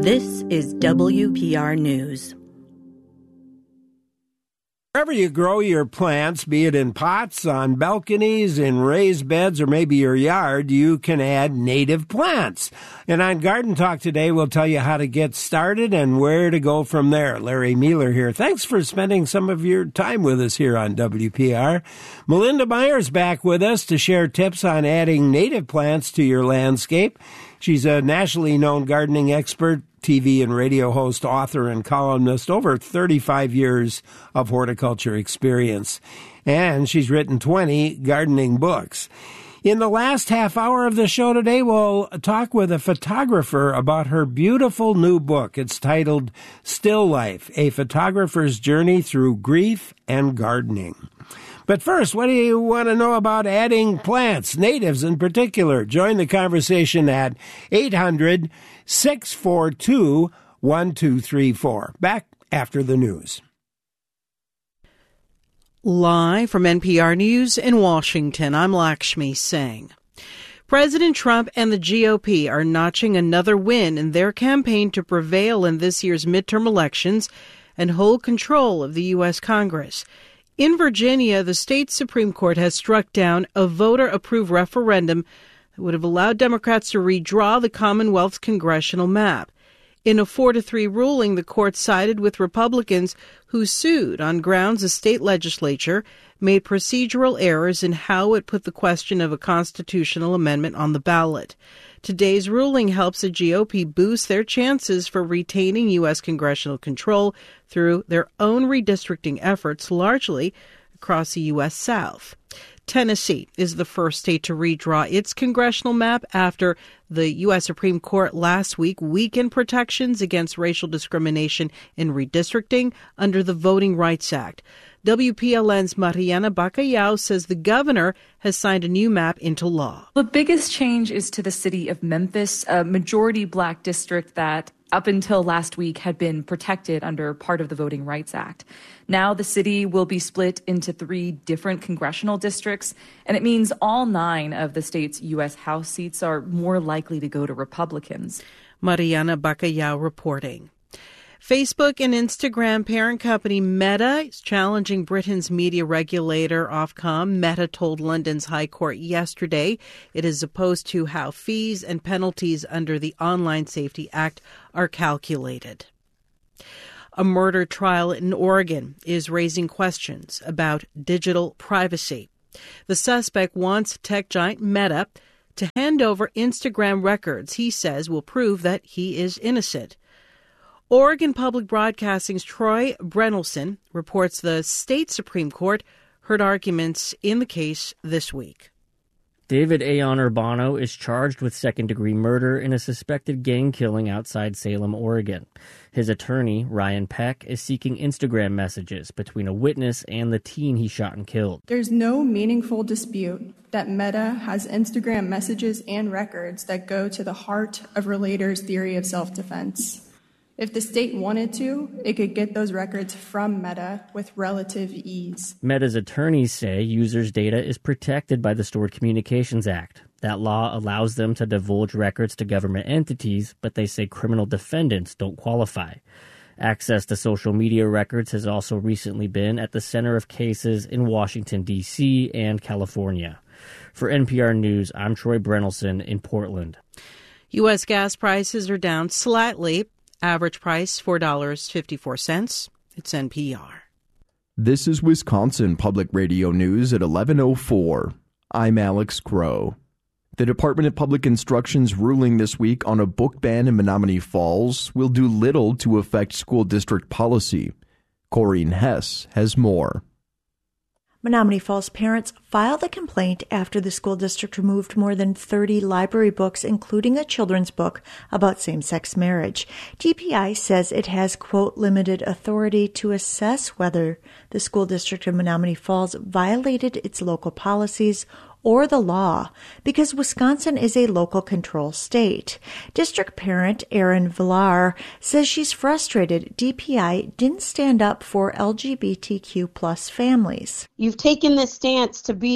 This is WPR News. Wherever you grow your plants, be it in pots, on balconies, in raised beds, or maybe your yard, you can add native plants. And on Garden Talk today, we'll tell you how to get started and where to go from there. Larry Mueller here. Thanks for spending some of your time with us here on WPR. Melinda Meyer's back with us to share tips on adding native plants to your landscape. She's a nationally known gardening expert, TV and radio host, author, and columnist, over 35 years of horticulture experience. And she's written 20 gardening books. In the last half hour of the show today, we'll talk with a photographer about her beautiful new book. It's titled Still Life, A Photographer's Journey Through Grief and Gardening. But first, what do you want to know about adding plants, natives in particular? Join the conversation at 800-642-1234. Back after the news. Live from NPR News in Washington, I'm Lakshmi Singh. President Trump and the GOP are notching another win in their campaign to prevail in this year's midterm elections and hold control of the U.S. Congress. In Virginia, the state Supreme Court has struck down a voter-approved referendum that would have allowed Democrats to redraw the Commonwealth's congressional map. In a 4-3 ruling, the court sided with Republicans who sued on grounds the state legislature made procedural errors in how it put the question of a constitutional amendment on the ballot. Today's ruling helps the GOP boost their chances for retaining U.S. congressional control through their own redistricting efforts, largely across the U.S. South. Tennessee is the first state to redraw its congressional map after the U.S. Supreme Court last week weakened protections against racial discrimination in redistricting under the Voting Rights Act. WPLN's Mariana Bacallao says the governor has signed a new map into law. The biggest change is to the city of Memphis, a majority black district that up until last week had been protected under part of the Voting Rights Act. Now the city will be split into 3 different congressional districts, and it means all 9 of the state's U.S. House seats are more likely to go to Republicans. Mariana Bacallao reporting. Facebook and Instagram parent company Meta is challenging Britain's media regulator Ofcom. Meta told London's High Court yesterday it is opposed to how fees and penalties under the Online Safety Act are calculated. A murder trial in Oregon is raising questions about digital privacy. The suspect wants tech giant Meta to hand over Instagram records he says will prove that he is innocent. Oregon Public Broadcasting's Troy Brenelson reports the state Supreme Court heard arguments in the case this week. David Aon Urbano is charged with second-degree murder in a suspected gang killing outside Salem, Oregon. His attorney, Ryan Peck, is seeking Instagram messages between a witness and the teen he shot and killed. There's no meaningful dispute that Meta has Instagram messages and records that go to the heart of Relator's theory of self-defense. If the state wanted to, it could get those records from Meta with relative ease. Meta's attorneys say users' data is protected by the Stored Communications Act. That law allows them to divulge records to government entities, but they say criminal defendants don't qualify. Access to social media records has also recently been at the center of cases in Washington, D.C. and California. For NPR News, I'm Troy Brenelson in Portland. U.S. gas prices are down slightly. Average price, $4.54. It's NPR. This is Wisconsin Public Radio News at 11:04. I'm Alex Crow. The Department of Public Instruction's ruling this week on a book ban in Menomonee Falls will do little to affect school district policy. Corrine Hess has more. Menomonee Falls parents filed a complaint after the school district removed more than 30 library books, including a children's book about same-sex marriage. DPI says it has, quote, limited authority to assess whether the school district of Menomonee Falls violated its local policies or the law, because Wisconsin is a local control state. District parent Erin Villar says she's frustrated DPI didn't stand up for LGBTQ plus families. You've taken this stance to be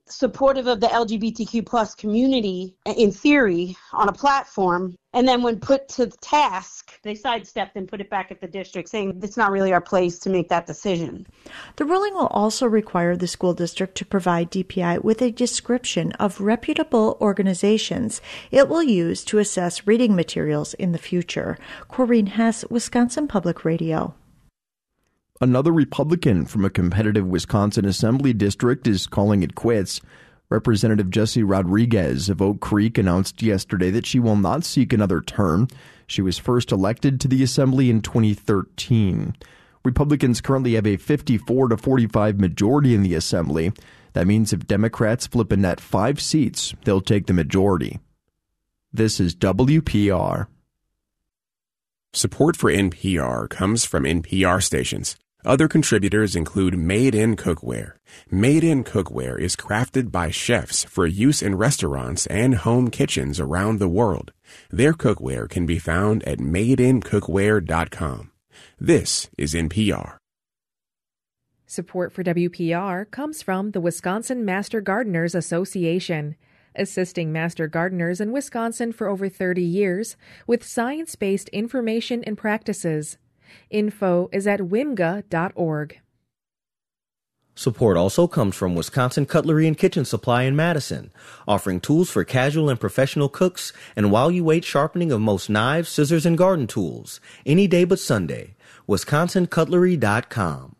supportive of the LGBTQ plus community in theory on a platform, and then when put to the task, they sidestepped and put it back at the district, saying it's not really our place to make that decision. The ruling will also require the school district to provide DPI with a description of reputable organizations it will use to assess reading materials in the future. Corrine Hess, Wisconsin Public Radio. Another Republican from a competitive Wisconsin Assembly district is calling it quits. Representative Jessie Rodriguez of Oak Creek announced yesterday that she will not seek another term. She was first elected to the Assembly in 2013. Republicans currently have a 54-45 majority in the Assembly. That means if Democrats flip a net 5 seats, they'll take the majority. This is WPR. Support for NPR comes from NPR stations. Other contributors include Made in Cookware. Made in Cookware is crafted by chefs for use in restaurants and home kitchens around the world. Their cookware can be found at madeincookware.com. This is NPR. Support for WPR comes from the Wisconsin Master Gardeners Association, assisting master gardeners in Wisconsin for over 30 years with science-based information and practices. Info is at wimga.org. Support also comes from Wisconsin Cutlery and Kitchen Supply in Madison, offering tools for casual and professional cooks and while you wait sharpening of most knives, scissors, and garden tools. Any day but Sunday. WisconsinCutlery.com.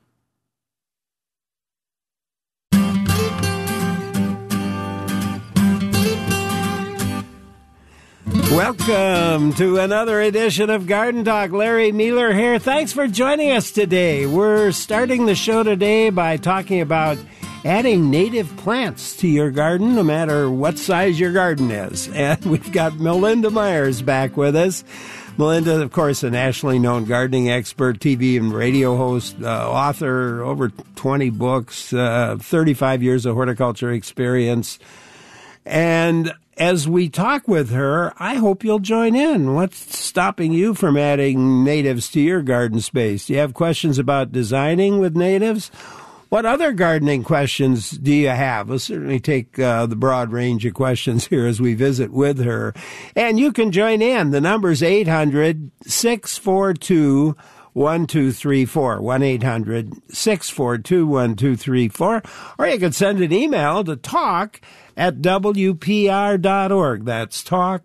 Welcome to another edition of Garden Talk. Larry Mueller here. Thanks for joining us today. We're starting the show today by talking about adding native plants to your garden, no matter what size your garden is. And we've got Melinda Myers back with us. Melinda, of course, a nationally known gardening expert, TV and radio host, author, over 20 books, 35 years of horticulture experience. And as we talk with her, I hope you'll join in. What's stopping you from adding natives to your garden space? Do you have questions about designing with natives? What other gardening questions do you have? We'll certainly take the broad range of questions here as we visit with her. And you can join in. The number's 800-642-1234, 1-800-642-1234. Or you can send an email to talk@wpr.org. That's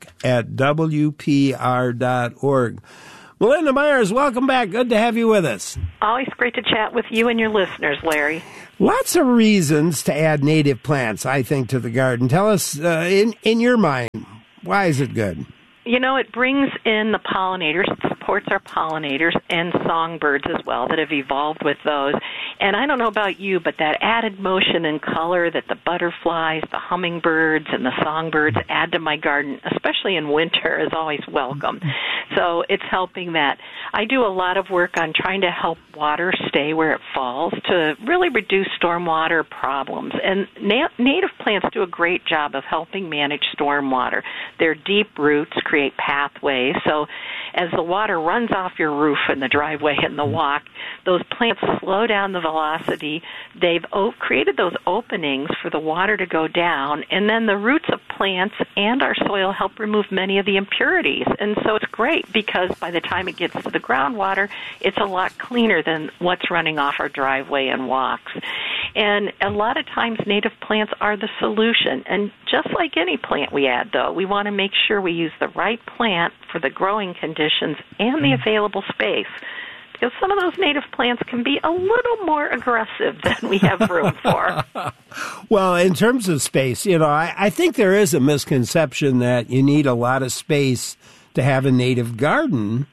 talk@wpr.org. Melinda Myers, welcome back. Good to have you with us. Always great to chat with you and your listeners, Larry. Lots of reasons to add native plants, I think, to the garden. Tell us, in your mind, why is it good? You know, it brings in the pollinators, it supports our pollinators and songbirds as well that have evolved with those. And I don't know about you, but that added motion and color that the butterflies, the hummingbirds, and the songbirds add to my garden, especially in winter, is always welcome. So it's helping that. I do a lot of work on trying to help water stay where it falls to really reduce stormwater problems. And native plants do a great job of helping manage stormwater. Their deep roots create pathways. So as the water runs off your roof and the driveway and the walk, those plants slow down the velocity. They've created those openings for the water to go down, and then the roots of plants and our soil help remove many of the impurities. And so it's great because by the time it gets to the groundwater, it's a lot cleaner than what's running off our driveway and walks. And a lot of times native plants are the solution. And just like any plant we add, though, we want to make sure we use the right plant for the growing conditions and the available space. Because some of those native plants can be a little more aggressive than we have room for. Well, in terms of space, you know, I think there is a misconception that you need a lot of space to have a native garden,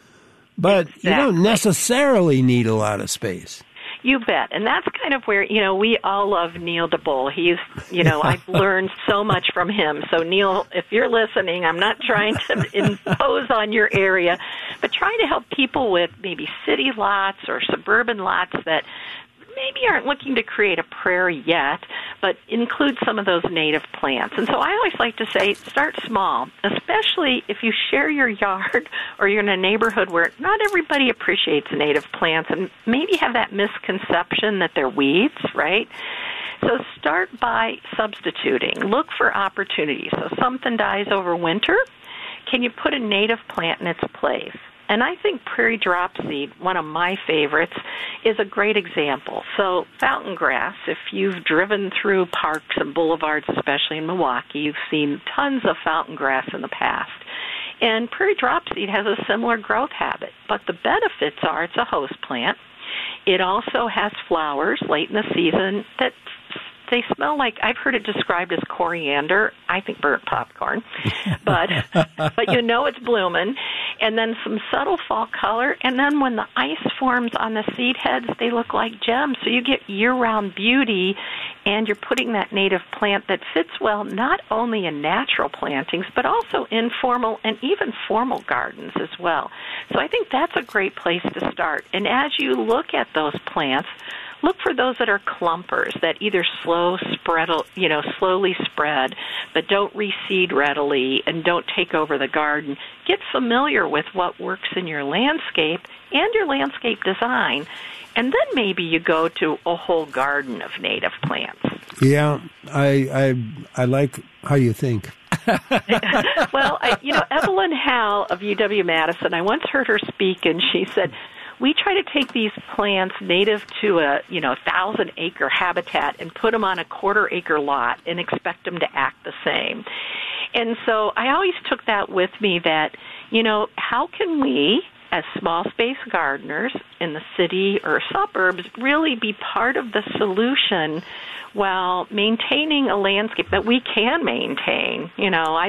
but exactly. You don't necessarily need a lot of space. You bet. And that's kind of where, you know, we all love Neil DeBull. He's, you know, I've learned so much from him. So, Neil, if you're listening, I'm not trying to impose on your area, but trying to help people with maybe city lots or suburban lots that maybe aren't looking to create a prairie yet, but include some of those native plants. And so I always like to say, start small, especially if you share your yard or you're in a neighborhood where not everybody appreciates native plants and maybe have that misconception that they're weeds, right? So start by substituting. Look for opportunities. So something dies over winter, can you put a native plant in its place? And I think prairie dropseed, one of my favorites, is a great example. So fountain grass, if you've driven through parks and boulevards, especially in Milwaukee, you've seen tons of fountain grass in the past. And prairie dropseed has a similar growth habit, but the benefits are it's a host plant. It also has flowers late in the season that they smell like, I've heard it described as coriander. I think burnt popcorn, but you know it's blooming. And then some subtle fall color. And then when the ice forms on the seed heads, they look like gems. So you get year-round beauty, and you're putting that native plant that fits well not only in natural plantings, but also informal and even formal gardens as well. So I think that's a great place to start. And as you look at those plants, look for those that are clumpers, that either slowly spread, but don't reseed readily and don't take over the garden. Get familiar with what works in your landscape and your landscape design, and then maybe you go to a whole garden of native plants. Yeah, I like how you think. Well, Evelyn Howell of UW-Madison, I once heard her speak, and she said, we try to take these plants native to a 1,000-acre habitat and put them on a quarter-acre lot and expect them to act the same. And so I always took that with me that, how can we, as small space gardeners in the city or suburbs, really be part of the solution while maintaining a landscape that we can maintain? I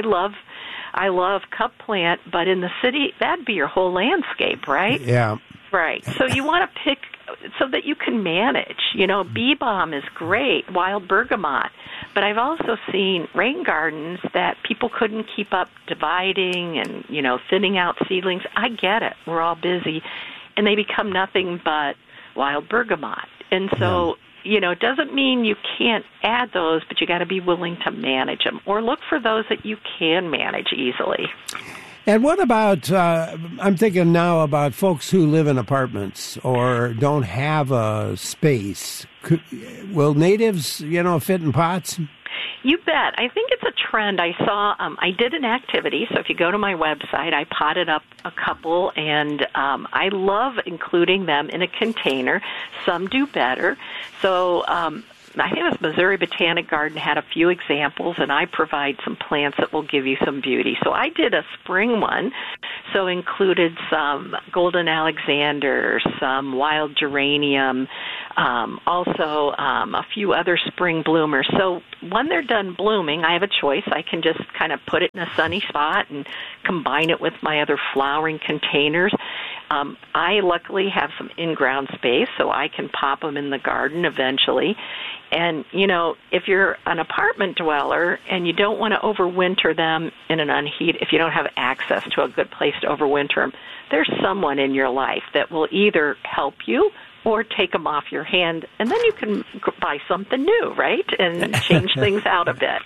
love cup plant, but in the city, that'd be your whole landscape, right? Yeah. Right. So you want to pick so that you can manage. Bee balm is great, wild bergamot. But I've also seen rain gardens that people couldn't keep up dividing and, thinning out seedlings. I get it. We're all busy. And they become nothing but wild bergamot. And so, it doesn't mean you can't add those, but you got to be willing to manage them or look for those that you can manage easily. And what about, I'm thinking now about folks who live in apartments or don't have a space. Will natives, fit in pots? You bet. I think it's a trend. I saw, I did an activity, so if you go to my website, I potted up a couple, and I love including them in a container. Some do better. So I think it was Missouri Botanic Garden had a few examples, and I provide some plants that will give you some beauty. So I did a spring one, so included some golden Alexander, some wild geranium, also a few other spring bloomers. So when they're done blooming, I have a choice. I can just kind of put it in a sunny spot and combine it with my other flowering containers. I luckily have some in-ground space, so I can pop them in the garden eventually. And, if you're an apartment dweller and you don't want to overwinter them in an unheated, if you don't have access to a good place to overwinter them, there's someone in your life that will either help you or take them off your hand, and then you can buy something new, right, and change things out a bit.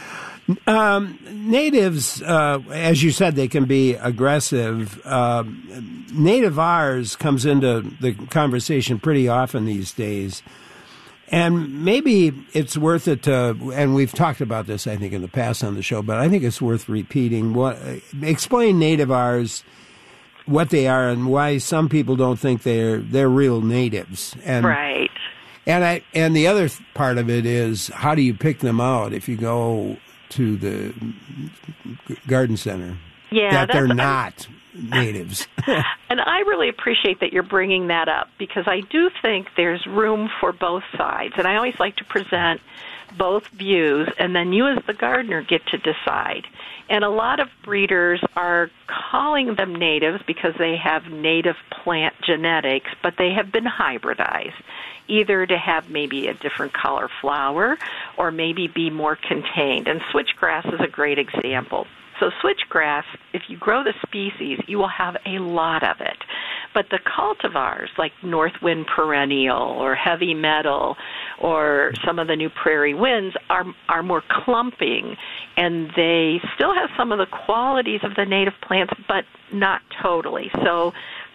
Natives, as you said, they can be aggressive. Nativars comes into the conversation pretty often these days. And maybe it's worth it to, and we've talked about this, I think, in the past on the show, but I think it's worth repeating. Explain nativars, what they are, and why some people don't think they're real natives. And, right. And the other part of it is, how do you pick them out if you go to the garden center? Yeah, that they're not natives. And I really appreciate that you're bringing that up, because I do think there's room for both sides. And I always like to present both views, and then you as the gardener get to decide. And a lot of breeders are calling them natives because they have native plant genetics, but they have been hybridized, either to have maybe a different color flower or maybe be more contained. And switchgrass is a great example. So switchgrass, if you grow the species, you will have a lot of it. But the cultivars, like Northwind Perennial or Heavy Metal or some of the new Prairie Winds, are more clumping, and they still have some of the qualities of the native plants, but not totally. So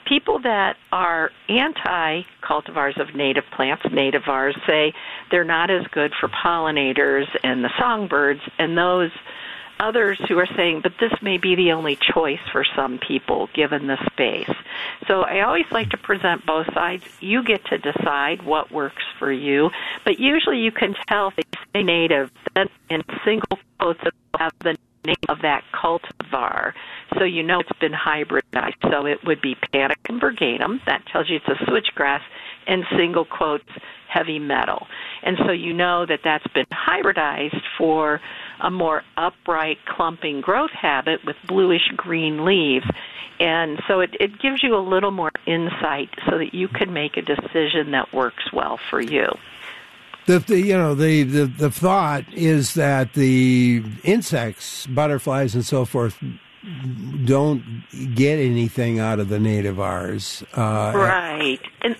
people that are anti-cultivars of native plants, nativars, say they're not as good for pollinators and the songbirds, and those others who are saying, but this may be the only choice for some people given the space. So I always like to present both sides. You get to decide what works for you, but usually you can tell if they say native, then in single quotes it will have the name of that cultivar, so you know it's been hybridized. So it would be Panicum virgatum, that tells you it's a switchgrass, and single quotes heavy metal. And so you know that that's been hybridized for a more upright clumping growth habit with bluish-green leaves. And so it gives you a little more insight so that you can make a decision that works well for you. The thought is that the insects, butterflies and so forth, don't get anything out of the nativars. Right.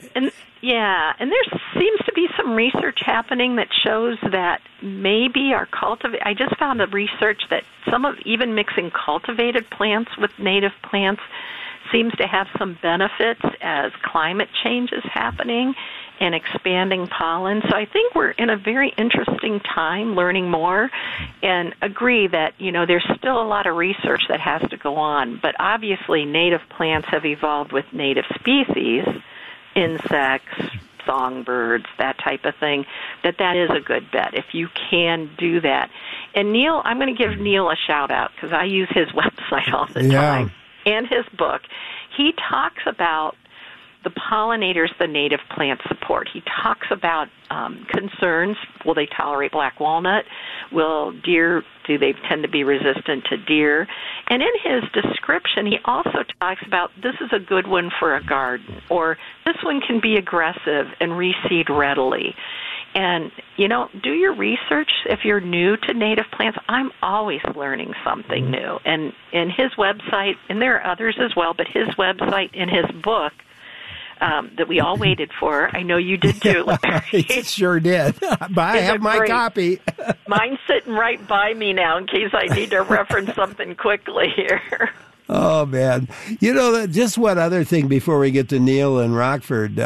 And there seems to be some research happening that shows that maybe our I just found a research that even mixing cultivated plants with native plants seems to have some benefits as climate change is happening and expanding pollen. So I think we're in a very interesting time learning more, and agree that, there's still a lot of research that has to go on. But obviously native plants have evolved with native species, insects, songbirds, that type of thing, that is a good bet if you can do that. And Neil, I'm going to give Neil a shout-out because I use his website all the time and his book. He talks about the pollinators the native plants support. He talks about concerns. Will they tolerate black walnut? Do they tend to be resistant to deer? And in his description, he also talks about this is a good one for a garden, or this one can be aggressive and reseed readily. And, do your research if you're new to native plants. I'm always learning something new. And in his website, and there are others as well, but his website and his book, that we all waited for. I know you did too. I sure did. But I have my copy. Mine's sitting right by me now in case I need to reference something quickly here. Oh, man. Just one other thing before we get to Neil and Rockford.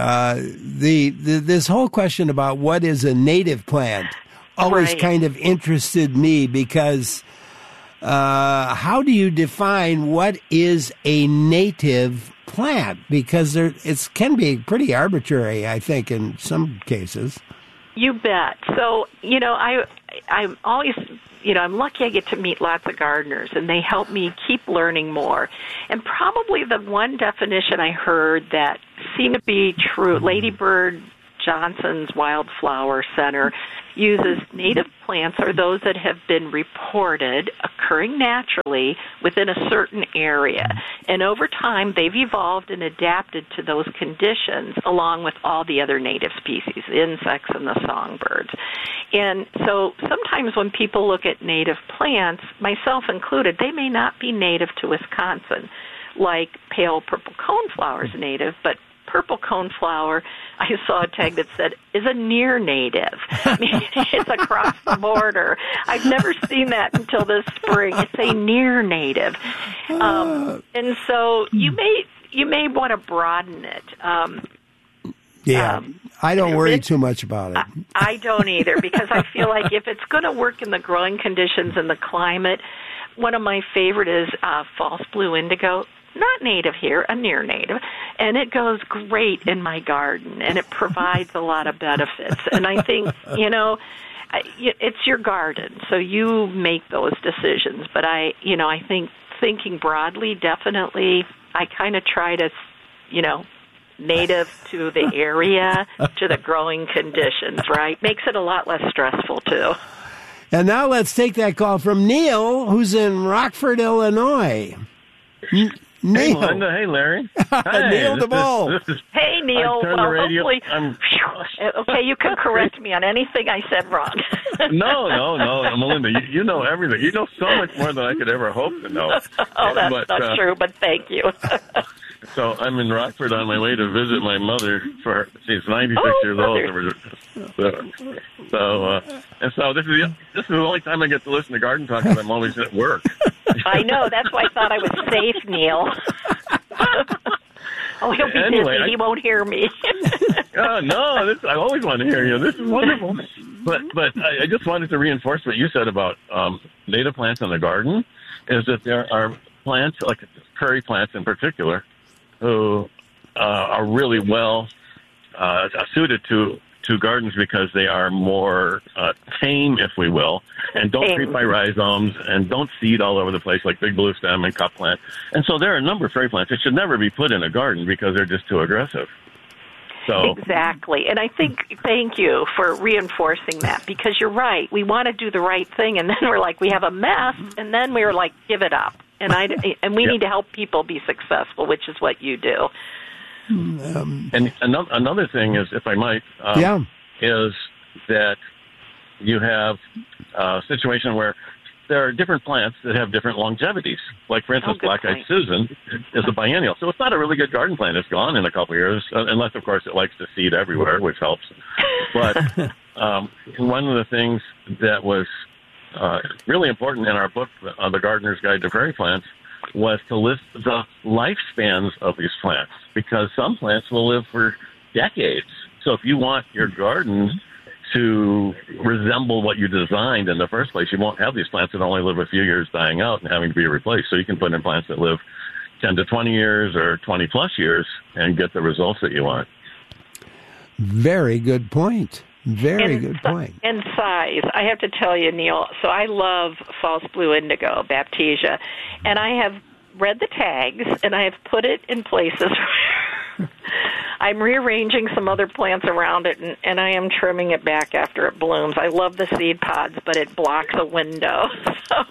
This whole question about what is a native plant always kind of interested me because how do you define what is a native plant? Because it can be pretty arbitrary, I think, in some cases. You bet. So, I'm always, I'm lucky I get to meet lots of gardeners, and they help me keep learning more. And probably the one definition I heard that seemed to be true, Lady Bird Johnson's Wildflower Center uses native plants are those that have been reported occurring naturally within a certain area. And over time, they've evolved and adapted to those conditions along with all the other native species, the insects and the songbirds. And so sometimes when people look at native plants, myself included, they may not be native to Wisconsin, like pale purple coneflower is native, but purple coneflower, I saw a tag that said, is a near native. I mean, it's across the border. I've never seen that until this spring. It's a near native. And so you may want to broaden it. I don't worry too much about it. I don't either, because I feel like if it's going to work in the growing conditions and the climate, one of my favorite is false blue indigo. Not native here, a near native, and it goes great in my garden, and it provides a lot of benefits. And I think, it's your garden, so you make those decisions. But I think thinking broadly, definitely, I kind of try to, native to the area, to the growing conditions, right? Makes it a lot less stressful, too. And now let's take that call from Neil, who's in Rockford, Illinois. Neil. Hey, Linda. Hey, Larry. Hi, Neil DeBoll. Hey, Neil. Well, hopefully, okay, you can correct me on anything I said wrong. No, Melinda, you know everything. You know so much more than I could ever hope to know. Oh, that's not true, but thank you. So I'm in Rockford on my way to visit my mother. She's 96 years old. So this is the only time I get to listen to Garden Talk because I'm always at work. I know. That's why I thought I was safe, Neil. Oh, he'll be busy. He won't hear me. No, I always want to hear you. This is wonderful. But I just wanted to reinforce what you said about native plants in the garden, is that there are plants, like curry plants in particular, who are really well suited to gardens because they are more tame, if we will, and don't creep by rhizomes and don't seed all over the place like big blue stem and cup plant. And so there are a number of fairy plants that should never be put in a garden because they're just too aggressive. So exactly. And I think, thank you for reinforcing that, because you're right. We want to do the right thing, and then we're like, we have a mess, and then we're like, give it up. And we need to help people be successful, which is what you do. And another thing is, if I might, is that you have a situation where there are different plants that have different longevities. Like, for instance, Black-Eyed Susan is a biennial. So it's not a really good garden plant. It's gone in a couple of years, unless, of course, it likes to seed everywhere, which helps. But one of the things that was really important in our book, The Gardener's Guide to Prairie Plants, was to list the lifespans of these plants, because some plants will live for decades. So if you want your garden to resemble what you designed in the first place, you won't have these plants that only live a few years dying out and having to be replaced. So you can put in plants that live 10 to 20 years or 20 plus years and get the results that you want. Very good point. Very good point. And size. I have to tell you, Neil, so I love false blue indigo, Baptisia, and I have read the tags, and I have put it in places where I'm rearranging some other plants around it, and I am trimming it back after it blooms. I love the seed pods, but it blocks a window. So,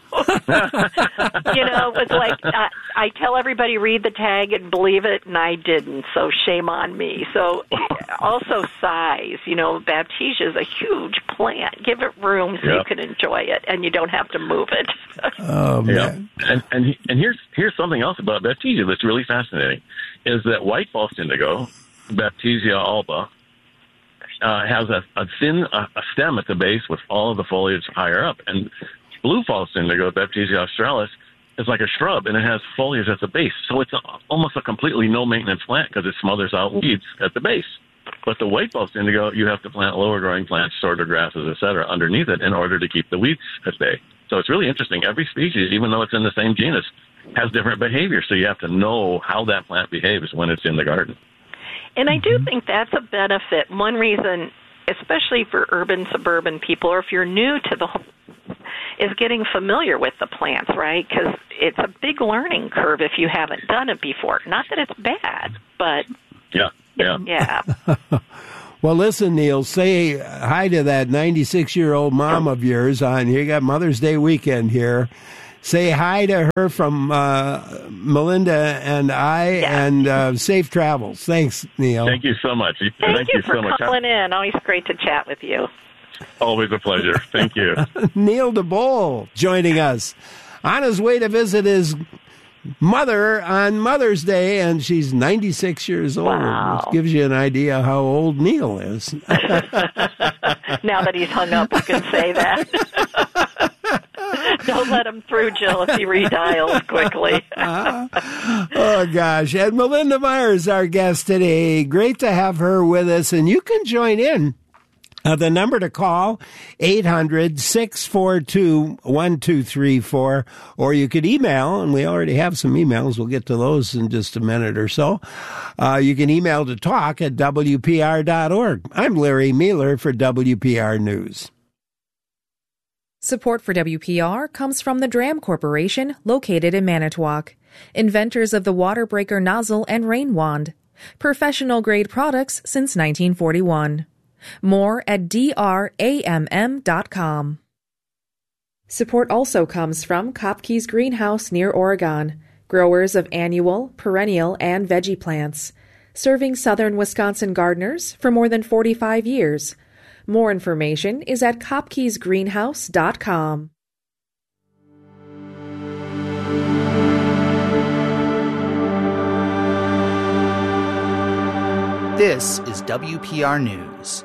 it's like I tell everybody, read the tag and believe it, and I didn't, so shame on me. So also size. Baptisia is a huge plant. Give it room so you can enjoy it, and you don't have to move it. Oh, man. Yeah. And here's something else about Baptisia that's really fascinating, is that white false indigo, Baptisia alba, has a thin stem at the base with all of the foliage higher up. And blue false indigo, Baptisia australis, is like a shrub, and it has foliage at the base. So it's almost a completely no-maintenance plant because it smothers out weeds at the base. But the white false indigo, you have to plant lower-growing plants, sorter grasses, etc., underneath it in order to keep the weeds at bay. So it's really interesting. Every species, even though it's in the same genus, has different behavior. So you have to know how that plant behaves when it's in the garden. And I do think that's a benefit. One reason, especially for urban, suburban people, or if you're new to the whole, is getting familiar with the plants, right? Because it's a big learning curve if you haven't done it before. Not that it's bad, but yeah. Well, listen, Neil, say hi to that 96-year-old mom of yours on here. You got Mother's Day weekend here. Say hi to her from Melinda and I, and safe travels. Thanks, Neil. Thank you so much. Thank you for calling in. Always great to chat with you. Always a pleasure. Thank you. Neil DeBoll joining us on his way to visit his mother on Mother's Day, and she's 96 years old, which gives you an idea how old Neil is. Now that he's hung up, you can say that. Don't let him through, Jill, if he redials quickly. Oh, gosh. And Melinda Myers, our guest today. Great to have her with us, and you can join in. The number to call, 800-642-1234, or you could email, and we already have some emails. We'll get to those in just a minute or so. You can email to talk@WPR.org. I'm Larry Mueller for WPR News. Support for WPR comes from the Dram Corporation, located in Manitowoc, inventors of the water breaker nozzle and rain wand, professional-grade products since 1941. More at dramm.com. Support also comes from Kopke's Greenhouse near Oregon, growers of annual, perennial, and veggie plants, serving southern Wisconsin gardeners for more than 45 years. More information is at kopkesgreenhouse.com. This is WPR News.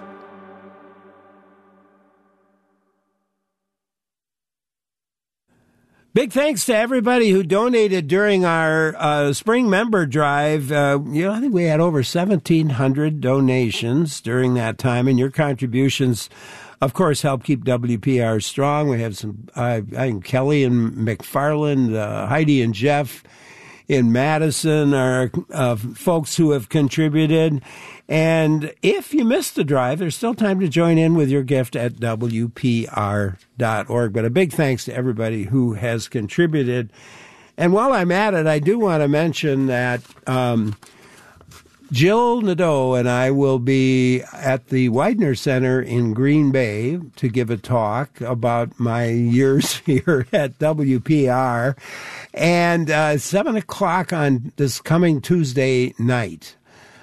Big thanks to everybody who donated during our spring member drive. I think we had over 1,700 donations during that time, and your contributions, of course, help keep WPR strong. We have some, I think Kelly and McFarland, Heidi and Jeff in Madison are folks who have contributed. And if you missed the drive, there's still time to join in with your gift at WPR.org. But a big thanks to everybody who has contributed. And while I'm at it, I do want to mention that Jill Nadeau and I will be at the Widener Center in Green Bay to give a talk about my years here at WPR. And 7 o'clock on this coming Tuesday night.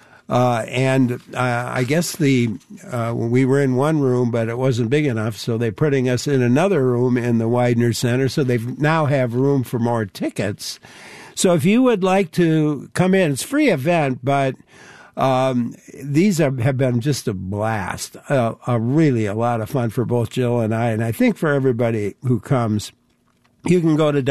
I guess we were in one room, but it wasn't big enough, so they're putting us in another room in the Widener Center, so they now have room for more tickets. So if you would like to come in, it's a free event, but these have been just a blast, really a lot of fun for both Jill and I think for everybody who comes. You can go to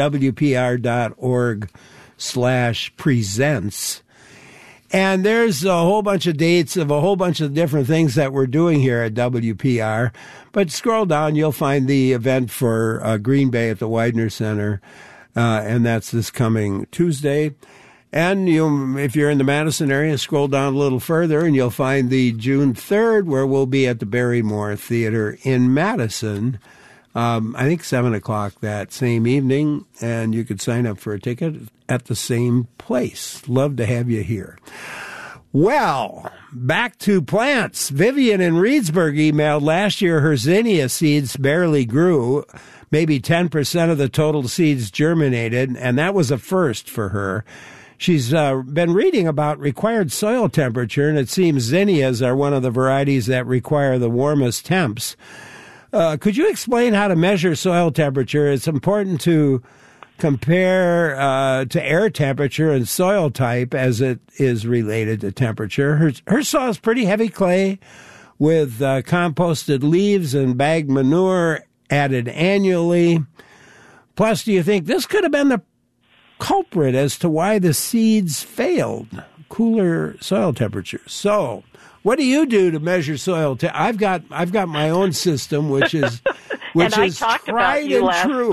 WPR.org/presents. And there's a whole bunch of dates of a whole bunch of different things that we're doing here at WPR. But scroll down, you'll find the event for Green Bay at the Widener Center, and that's this coming Tuesday. And if you're in the Madison area, scroll down a little further, and you'll find the June 3rd, where we'll be at the Barrymore Theater in Madison. I think 7 o'clock that same evening, and you could sign up for a ticket at the same place. Love to have you here. Well, back to plants. Vivian in Reedsburg emailed, last year her zinnia seeds barely grew. Maybe 10% of the total seeds germinated, and that was a first for her. She's been reading about required soil temperature, and it seems zinnias are one of the varieties that require the warmest temps. Could you explain how to measure soil temperature? It's important to compare to air temperature and soil type as it is related to temperature. Her soil is pretty heavy clay with composted leaves and bagged manure added annually. Plus, do you think this could have been the culprit as to why the seeds failed? Cooler soil temperatures. So, what do you do to measure soil? I've got my own system, which is tried and true.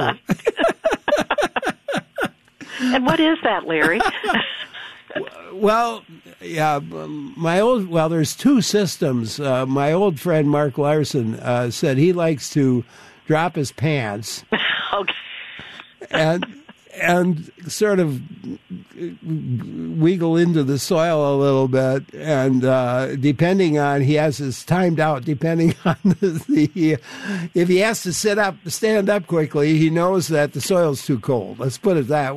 And what is that, Larry? Well, yeah, there's two systems. My old friend Mark Larson said he likes to drop his pants. Okay. And sort of wiggle into the soil a little bit, and depending on, he has his timed out, depending on if he has to stand up quickly, he knows that the soil's too cold. Let's put it that way.